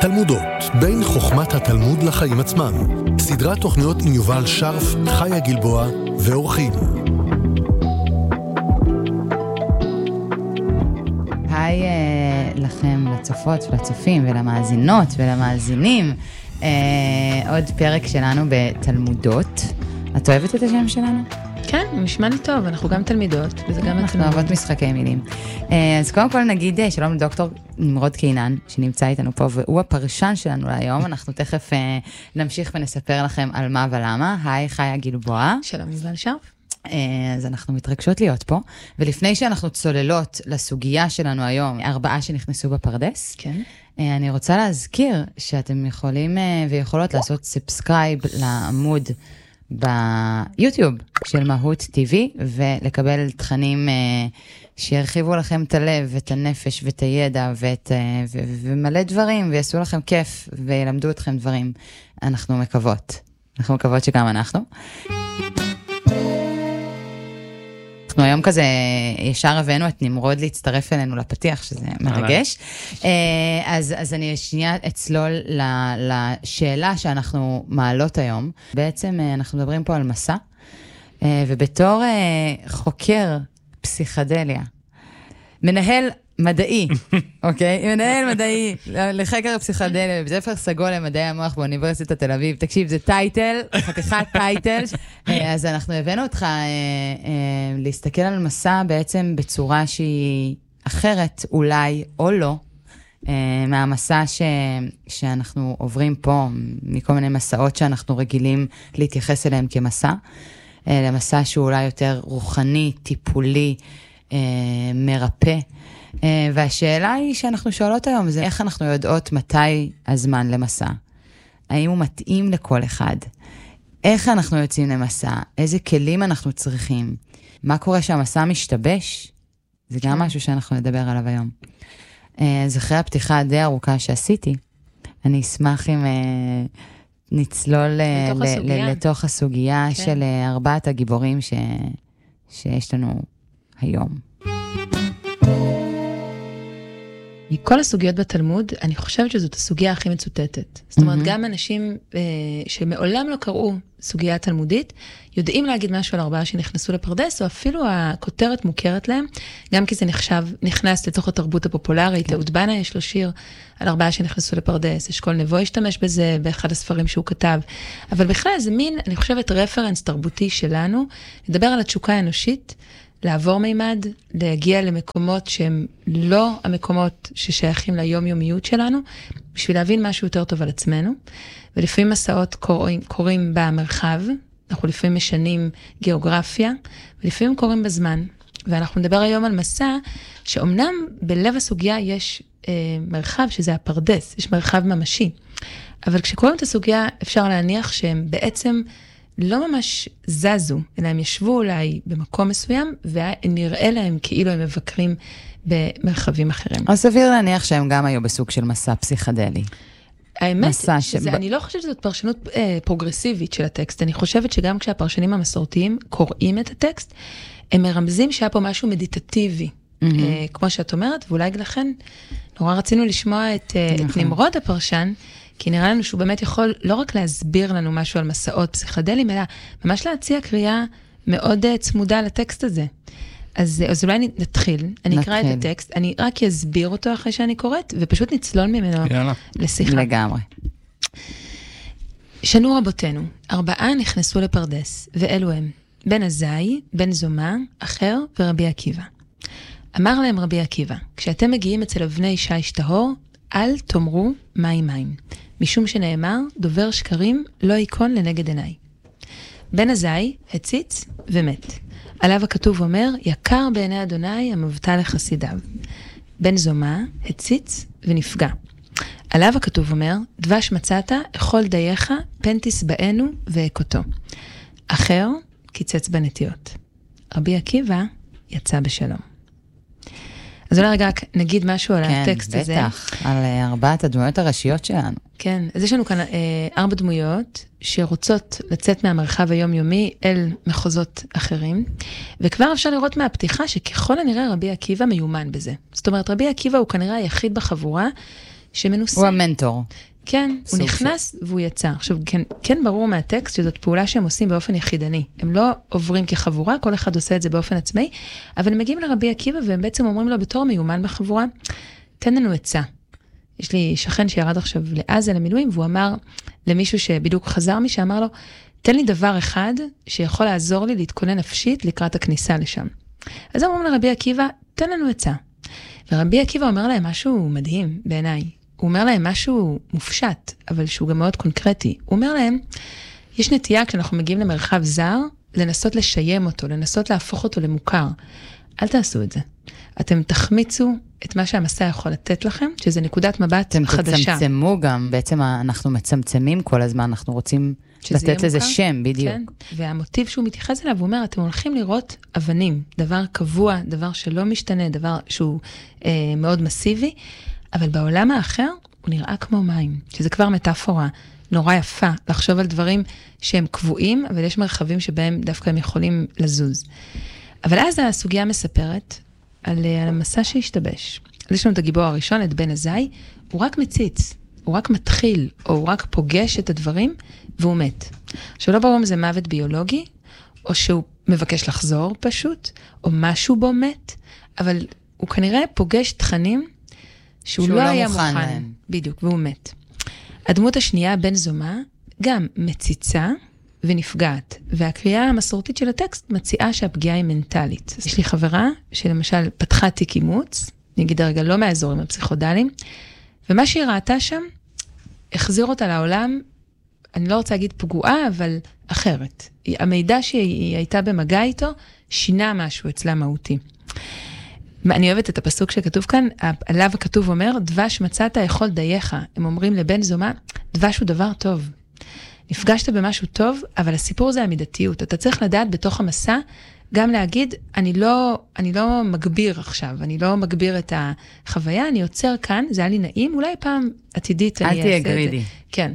תלמודות, בין חוכמת התלמוד לחיים עצמם. סדרת תוכניות עם יובל שרף, חיה גלבוע ואורחים. היי לכם, לצופות ולצופים ולמאזינות ולמאזינים. עוד פרק שלנו בתלמודות. את אוהבת את השם שלנו? כן, נשמע לי טוב, אנחנו גם תלמידות, וזה גם אנחנו אוהבות משחקי מילים. אז קודם כל נגיד שלום לדוקטור נמרוד קינן, שנמצא איתנו פה, והוא הפרשן שלנו להיום. אנחנו תכף נמשיך ונספר לכם על מה ולמה. היי, חיה גלבוע. שלום, יובל שרף. אז אנחנו מתרגשות להיות פה, ולפני שאנחנו צוללות לסוגיה שלנו היום, 4 שנכנסו בפרדס, כן. אני רוצה להזכיר שאתם יכולים ויכולות לעשות סאבסקרייב לעמוד ביוטיוב של מהות TV, ולקבל תכנים שירחיבו לכם את הלב ואת הנפש ואת הידע ומלא דברים, ויעשו לכם כיף וילמדו אתכם דברים. אנחנו מקוות שגם אנחנו. אנחנו היום כזה ישר הבאנו את נמרוד להצטרף אלינו לפתיח, שזה מרגש. אז אני שנייה אצלול לשאלה שאנחנו מעלות היום. בעצם אנחנו מדברים פה על מסע, ובתור חוקר פסיכדליה, מנהל מדעי, אוקיי? מנהל מדעי לחקר הפסיכדליה, בבית ספר סגול למדעי המוח באוניברסיטת תל אביב. תקשיב, זה טייטל, חתיכת טייטל. אז אנחנו הבאנו אותך להסתכל על מסע בעצם בצורה שהיא אחרת, אולי או לא, מהמסע שאנחנו עוברים פה, מכל מיני מסעות שאנחנו רגילים להתייחס אליהם כמסע, למסע שהוא אולי יותר רוחני, טיפולי, מרפא. והשאלה היא שאנחנו שואלות היום, זה איך אנחנו יודעות מתי הזמן למסע? האם הוא מתאים לכל אחד? איך אנחנו יוצאים למסע? איזה כלים אנחנו צריכים? מה קורה שהמסע משתבש? זה גם משהו שאנחנו נדבר עליו היום. אז אחרי הפתיחה די ארוכה שעשיתי, אני אשמח אם נצלול לתוך הסוגיה של 4 הגיבורים שיש לנו היום. מכל הסוגיות בתלמוד, אני חושבת שזאת הסוגיה הכי מצוטטת. זאת אומרת, גם אנשים שמעולם לא קראו סוגיה תלמודית, יודעים להגיד משהו על 4 שנכנסו לפרדס, או אפילו הכותרת מוכרת להם, גם כי זה נכנס לתוך התרבות הפופולרית. אהוד בנה יש לו שיר על 4 שנכנסו לפרדס, אשכול נבו השתמש בזה באחד הספרים שהוא כתב. אבל בכלל זה מין, אני חושבת, רפרנס תרבותי שלנו, לדבר על התשוקה האנושית, לעבור מימד, להגיע למקומות שהם לא המקומות ששייכים ליומיומיות שלנו, בשביל להבין משהו יותר טוב על עצמנו. ולפעמים מסעות קורים במרחב, אנחנו לפעמים משנים גיאוגרפיה, ולפעמים קורים בזמן. ואנחנו נדבר היום על מסע, שאומנם בלב הסוגיה יש מרחב שזה הפרדס, יש מרחב ממשי. אבל כשקוראים את הסוגיה אפשר להניח שהם בעצם לא ממש זזו, אלא הם ישבו אולי במקום מסוים, ונראה להם כאילו הם מבקרים במרחבים אחרים. אז סביר להניח שהם גם היו בסוג של מסע פסיכדלי. האמת, אני לא חושבת שזאת פרשנות פרוגרסיבית של הטקסט, אני חושבת שגם כשהפרשנים המסורתיים קוראים את הטקסט, הם מרמזים שהיה פה משהו מדיטטיבי, כמו שאת אומרת, ואולי לכן נורא רצינו לשמוע את נמרוד הפרשן, כי נראה לנו שהוא באמת יכול לא רק להסביר לנו משהו על מסעות פסיכדליים, אלא ממש להציע קריאה מאוד צמודה לטקסט הזה. אז אולי נתחיל, אני אקרא את הטקסט, אני רק אסביר אותו אחרי שאני קוראת, ופשוט נצלול ממנו לשיחה. לגמרי. שנו רבותינו, 4 נכנסו לפרדס, ואלו הם, בן עזאי, בן זומא, אחר ורבי עקיבא. אמר להם רבי עקיבא, כשאתם מגיעים אצל אבני שיש טהור, אל תאמרו מים מים, משום שנאמר, דובר שקרים לא יקון לנגד עיניי. בן עזאי הציץ ומת. עליו הכתוב אומר, יקר בעיני אדוני המבטא לחסידיו. בן זומא הציץ ונפגע. עליו הכתוב אומר, דבש מצאת, אכול דייך, פן תשבענו ואקותו. אחר קיצץ בנטיות. רבי עקיבא יצא בשלום. אז אולי רגע נגיד משהו על הטקסט הזה. כן, בטח, על 4 הדמויות הראשיות שלנו. כן, אז יש לנו כאן 4 דמויות שרוצות לצאת מהמרחב היומיומי אל מחוזות אחרים, וכבר אפשר לראות מהפתיחה שככל הנראה רבי עקיבא מיומן בזה. זאת אומרת, רבי עקיבא הוא כנראה היחיד בחבורה שמנוסה. הוא המנטור. כן, הוא נכנס והוא יצא. עכשיו, כן ברור מהטקסט שזאת פעולה שהם עושים באופן יחידני. הם לא עוברים כחבורה, כל אחד עושה את זה באופן עצמאי, אבל הם מגיעים לרבי עקיבא והם בעצם אומרים לו בתור מיומן בחבורה, תן לנו עצה. יש לי שכן שירד עכשיו לעזה למילואים, והוא אמר למישהו שבדיוק חזר משם, אמר לו, תן לי דבר אחד שיכול לעזור לי להתכונן נפשית לקראת הכניסה לשם. אז אומרים לרבי עקיבא, תן לנו עצה. ורבי עקיבא אומר להם משהו מדהים בעיניי. הוא אומר להם משהו מופשט, אבל שהוא גם מאוד קונקרטי. הוא אומר להם, יש נטייה כשאנחנו מגיעים למרחב זר, לנסות לשיים אותו, לנסות להפוך אותו למוכר. אל תעשו את זה. אתם תחמיצו את מה שהמסע יכול לתת לכם, שזה נקודת מבט חדשה. אתם תצמצמו גם, בעצם אנחנו מצמצמים כל הזמן, אנחנו רוצים לתת לזה שם, בדיוק. כן, והמוטיב שהוא מתייחס אליו, הוא אומר, אתם הולכים לראות אבנים, דבר קבוע, דבר שלא משתנה, דבר שהוא מאוד מסיבי, אבל בעולם האחר הוא נראה כמו מים, שזה כבר מטאפורה נורא יפה, לחשוב על דברים שהם קבועים, אבל יש מרחבים שבהם דווקא הם יכולים לזוז. אבל אז הסוגיה מספרת על המסע שהשתבש. אז יש לנו את הגיבור הראשון, את בן עזאי, הוא רק מציץ, הוא רק מתחיל, או הוא רק פוגש את הדברים, והוא מת. עכשיו לא ברור אם זה מוות ביולוגי, או שהוא מבקש לחזור פשוט, או משהו בו מת, אבל הוא כנראה פוגש תכנים, שהוא לא היה מוכן. בדיוק, והוא מת. הדמות השנייה, בן זומא, גם מציצה ונפגעת. והקריאה המסורתית של הטקסט מציעה שהפגיעה היא מנטלית. יש לי חברה שלמשל פתחה תיק אימוץ, נגיד הרגע לא מהאזורים הפסיכודליים, ומה שהיא ראתה שם, החזיר אותה לעולם, אני לא רוצה להגיד פגועה, אבל אחרת. המידע שהיא הייתה במגע איתו, שינה משהו אצלה מהותי. אני אוהבת את הפסוק שכתוב כאן, עליו הכתוב אומר, דבש מצאת יכול דייך. הם אומרים לבן זומא, דבש הוא דבר טוב. נפגשת במשהו טוב, אבל הסיפור זה המידתיות. אתה צריך לדעת בתוך המסע, גם להגיד, אני לא מגביר עכשיו, אני לא מגביר את החוויה, אני יוצר כאן, זה היה לי נעים, אולי פעם עתידית אני אעשה את זה. אל תהיה גרידי. כן.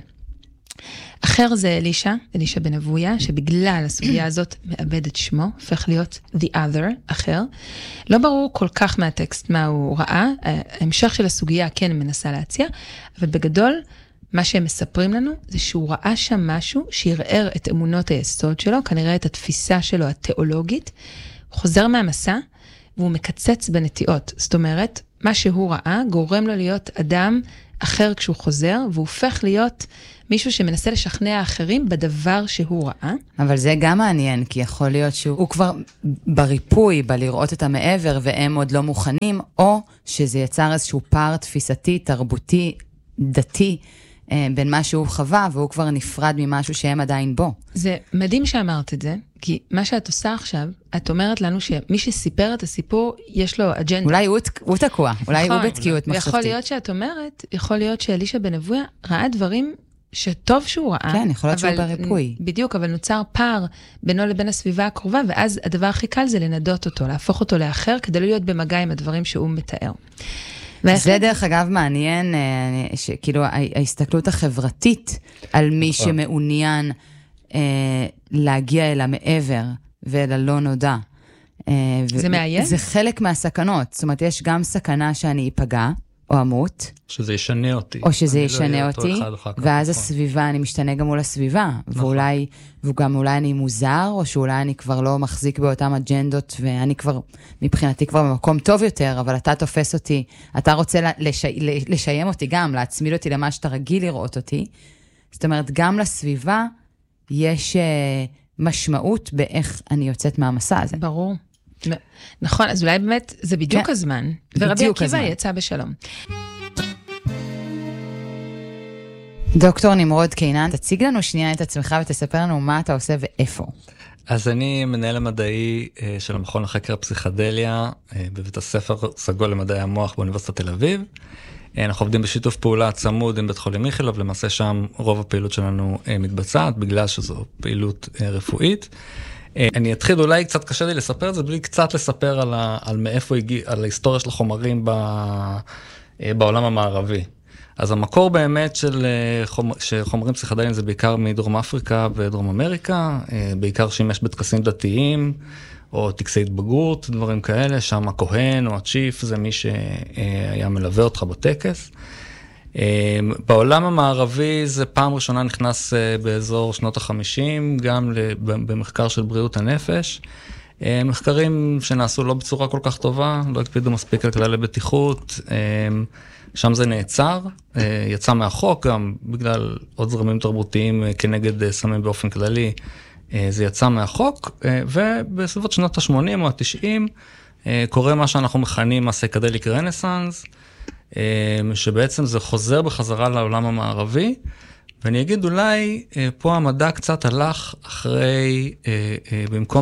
אחר זה אלישע בן אבויה, שבגלל הסוגיה הזאת מאבד את שמו, הופך להיות the other, אחר. לא ברור כל כך מהטקסט מה הוא ראה, ההמשך של הסוגיה כן מנסה להציע, אבל בגדול, מה שהם מספרים לנו, זה שהוא ראה שם משהו שירער את אמונות היסוד שלו, כנראה את התפיסה שלו התיאולוגית, הוא חוזר מהמסע, והוא מקצץ בנטיעות. זאת אומרת, מה שהוא ראה גורם לו להיות אדם אחר כשהוא חוזר, והוא הופך להיות מישהו שמנסה לשכנע האחרים בדבר שהוא ראה. אבל זה גם מעניין, כי יכול להיות שהוא כבר בריפוי, בלראות את המעבר, והם עוד לא מוכנים, או שזה יצר איזשהו פער תפיסתי, תרבותי, דתי, בין מה שהוא חווה, והוא כבר נפרד ממשהו שהם עדיין בו. זה מדהים שאמרת את זה, כי מה שאת עושה עכשיו, את אומרת לנו שמי שסיפר את הסיפור, יש לו אג'נדה. אולי הוא תקוע, אולי הוא בתקיעות מחשבתית. ויכול להיות שאת אומרת, יכול להיות שאלישע בן אבויה ראה דברים שטוב שהוא ראה. כן, יכול להיות שהוא בריפוי. בדיוק, אבל נוצר פער בינו לבין הסביבה הקרובה, ואז הדבר הכי קל זה לנדות אותו, להפוך אותו לאחר, כדי לא להיות במגע עם הדברים שהוא מתאר. זה דרך אגב מעניין, כאילו ההסתכלות החברתית על מי שמעוניין להגיע אל המעבר ואל הלא נודע. זה מעניין? זה חלק מהסכנות, זאת אומרת יש גם סכנה שאני אפגע או אמות. שזה ישנה אותי. או שזה ישנה אותי, ואז הסביבה, אני משתנה גם מול הסביבה, וגם אולי אני מוזר, או שאולי אני כבר לא מחזיק באותם אג'נדות, ואני כבר, מבחינתי כבר במקום טוב יותר, אבל אתה תופס אותי, אתה רוצה לשיים אותי גם, להצמיד אותי למה שאתה רגיל לראות אותי. זאת אומרת, גם לסביבה יש משמעות באיך אני יוצאת מהמסע הזה. ברור. נכון, אז אולי באמת זה בדיוק הזמן, ורבי עקיבא יצא בשלום. דוקטור נמרוד קינן, תציג לנו שנייה את עצמך ותספר לנו מה אתה עושה ואיפה. אז אני מנהל המדעי של המכון לחקר הפסיכדליה בבית הספר סגול למדעי המוח באוניברסיטת תל אביב. אנחנו עובדים בשיתוף פעולה צמוד עם בית חולים איכילוב, למעשה שם רוב הפעילות שלנו מתבצעת, בגלל שזו פעילות רפואית. אני אתחיל, אולי קצת קשה לי לספר את זה, בלי קצת לספר על מאיפה הגיע, על ההיסטוריה של החומרים בעולם המערבי. אז המקור באמת של חומרים פסיכדליים זה בעיקר מדרום אפריקה ודרום אמריקה, בעיקר שימש בטקסים דתיים, או טקסי התבגרות, דברים כאלה, שם הכהן או הצ'יף זה מי שהיה מלווה אותך בטקס. בעולם המערבי זה פעם ראשונה נכנס באזור שנות ה-50, גם במחקר של בריאות הנפש. מחקרים שנעשו לא בצורה כל כך טובה, לא הקפידו מספיק על כללי בטיחות, שם זה נעצר, יצא מהחוק גם בגלל עוד זרמים תרבותיים כנגד סמים באופן כללי, זה יצא מהחוק, ובסביבות שנות ה-80 או ה-90 קורה מה שאנחנו מכנים הסייקדליק רנסנס, שבעצם זה חוזר בחזרה לעולם המערבי, ואני אגיד אולי פה המדע קצת הלך אחרי, במקום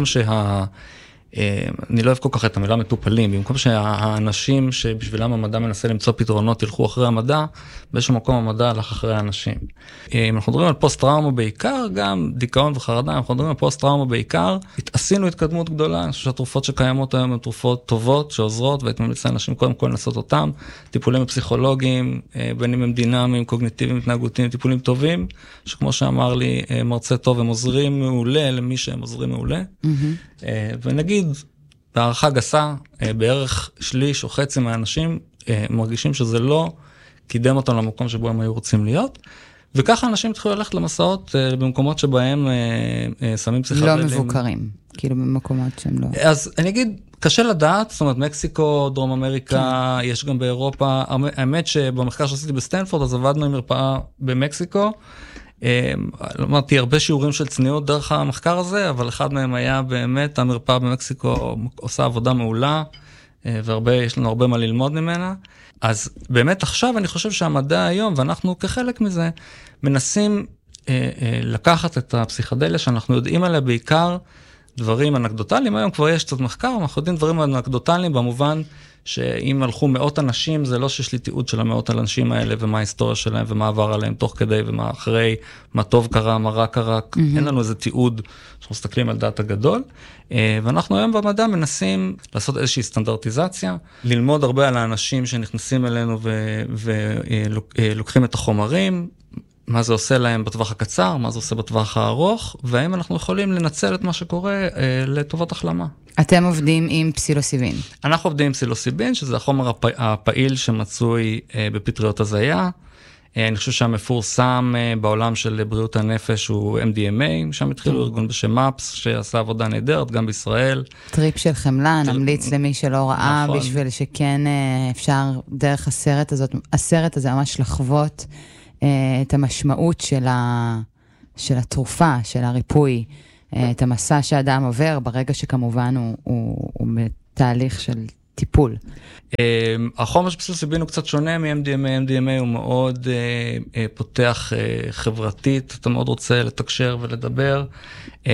אני לא אוהב כל כך את המילה מטופלים, במקום שהאנשים שבשבילם המדע מנסה למצוא פתרונות ילכו אחרי המדע, באיזשהו מקום המדע הלך אחרי האנשים. אנחנו מדברים על פוסט-טראומה בעיקר, גם דיכאון וחרדה, אנחנו מדברים על פוסט-טראומה בעיקר, עשינו התקדמות גדולה, אני חושב שהתרופות שקיימות היום הן תרופות טובות, שעוזרות, והייתי ממליץ לאנשים קודם כל לנסות אותם, טיפולים פסיכולוגיים, בין אם הם דינמיים, קוגניטיביים, התנהגותיים, טיפולים טובים, שכמו שאמר לי מרצה טוב, הם עוזרים מעולה למי שהם עוזרים מעולה. ונגיד, בהערכה גסה, בערך שליש או חצי מהאנשים מרגישים שזה לא קידם אותם למקום שבו הם היו רוצים להיות, וככה אנשים התחילו ללכת למסעות במקומות שבהם סמים פסיכדליים. לא מבוקרים, כאילו במקומות שהם לא. אז אני אגיד, קשה לדעת, זאת אומרת, מקסיקו, דרום אמריקה, יש גם באירופה, האמת שבמחקר שעשיתי בסטנפורד, אז עבדנו עם מרפאה במקסיקו, למדתי הרבה שיעורים של צניעות דרך המחקר הזה, אבל אחד מהם היה באמת, המרפאה במקסיקו עושה עבודה מעולה, ויש לנו הרבה מה ללמוד ממנה. אז באמת עכשיו אני חושב שהמדע היום, ואנחנו כחלק מזה, מנסים לקחת את הפסיכדליה שאנחנו יודעים עליה בעיקר דברים אנקדוטליים. היום כבר יש קצת מחקר, אנחנו יודעים דברים אנקדוטליים במובן שאם הלכו מאות אנשים, זה לא שיש לי תיעוד של המאות האנשים האלה, ומה ההיסטוריה שלהם, ומה עבר עליהם תוך כדי, ומה אחרי, מה טוב קרה, מה רע קרה, אין לנו איזה תיעוד, שאנחנו מסתכלים על דאטה גדול, ואנחנו היום במדע מנסים לעשות איזושהי סטנדרטיזציה, ללמוד הרבה על האנשים שנכנסים אלינו, ולוקחים את החומרים, מה זה עושה להם בטווח הקצר, מה זה עושה בטווח הארוך, והאם אנחנו יכולים לנצל את מה שקורה לטובת החלמה. אתם עובדים עם פסילוסיבין. אנחנו עובדים עם פסילוסיבין, שזה החומר הפעיל שמצוי בפטריות הזיה. אני חושב שהמפורסם בעולם של בריאות הנפש הוא MDMA, שם התחילו ארגון בשם MAPS, שעשה עבודה נהדרת, גם בישראל. טריפ של חמלה, נמליץ למי שלא ראה, נכון. בשביל שכן אפשר דרך הסרט הזה ממש לחוות את המשמעות של התרופה, של הריפוי, את המסע שהאדם עובר, ברגע שכמובן הוא בתהליך של טיפול. החומר של פסילוסיבין הוא קצת שונה מ-MDMA. MDMA הוא מאוד פותח חברתית, אתה מאוד רוצה לתקשר ולדבר.